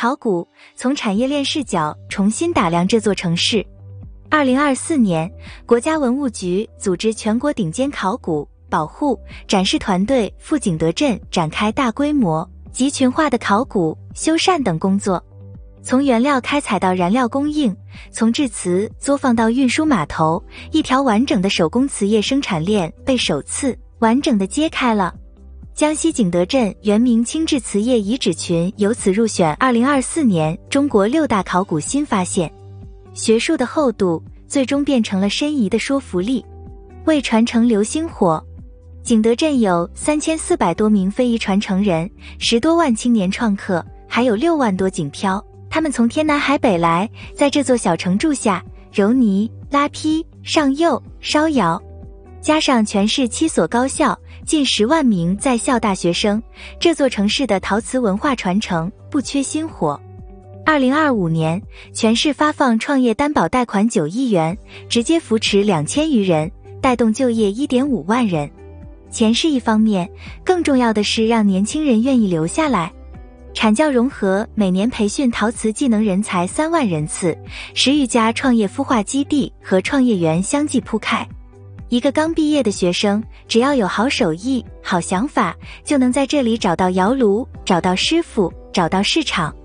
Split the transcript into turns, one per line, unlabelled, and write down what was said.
考古从产业链视角重新打量这座城市。2024年，国家文物局组织全国顶尖考古、保护、展示团队赴景德镇展开大规模、集群化的考古、修缮等工作。从原料开采到燃料供应，从制瓷作坊到运输码头，一条完整的手工瓷业生产链被首次完整的揭开了。江西景德镇原名清制瓷业遗址群由此入选2024年中国6大考古新发现。学术的厚度最终变成了申遗的说服力。为传承流星火，景德镇有3400多名非遗传承人，10多万青年创客，还有6万多景漂。他们从天南海北来，在这座小城住下，揉泥、拉坯、上釉、烧窑，加上全市7所高校，近10万名在校大学生，这座城市的陶瓷文化传承不缺薪火。2025年，全市发放创业担保贷款9亿元，直接扶持2000余人，带动就业1.5万人。钱是一方面，更重要的是让年轻人愿意留下来。产教融合每年培训陶瓷技能人才3万人次，10余家创业孵化基地和创业园相继铺开。一个刚毕业的学生，只要有好手艺、好想法，就能在这里找到窑炉，找到师傅，找到市场。